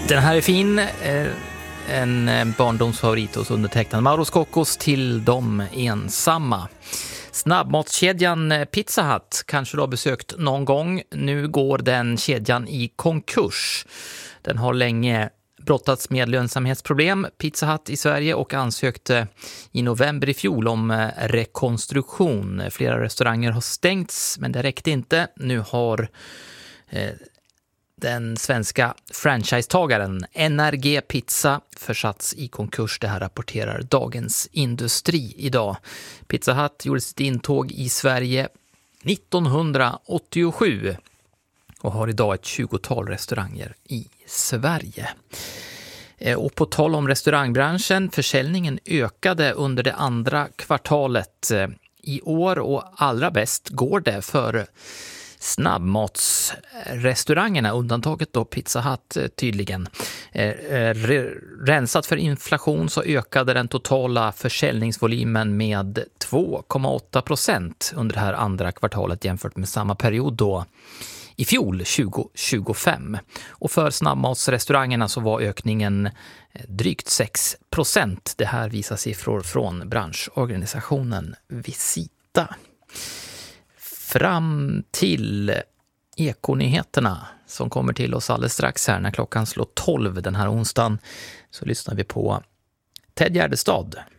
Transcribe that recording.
Den här är fin, en barndomsfavorit hos undertecknad Mauro Scoccos till de ensamma. Snabbmatskedjan Pizza Hut kanske du har besökt någon gång. Nu går den kedjan i konkurs. Den har länge brottats med lönsamhetsproblem, Pizza Hut i Sverige, och ansökte i november i fjol om rekonstruktion. Flera restauranger har stängts, men det räckte inte. Nu har den svenska franchisetagaren NRG Pizza försatts i konkurs. Det här rapporterar Dagens Industri idag. Pizza Hut gjorde sitt intåg i Sverige 1987 och har idag ett 20-tal restauranger i Sverige. Och på tal om restaurangbranschen, försäljningen ökade under det andra kvartalet i år, och allra bäst går det för snabbmatsrestaurangerna, undantaget då Pizza Hut tydligen. Rensat för inflation så ökade den totala försäljningsvolymen med 2,8% under det här andra kvartalet jämfört med samma period då i fjol 2025. Och för snabbmatsrestaurangerna så var ökningen drygt 6%. Det här visar siffror från branschorganisationen Visita. Fram till Ekonyheterna som kommer till oss alldeles strax här när klockan slår 12 den här onsdagen, så lyssnar vi på Ted Gärdestad.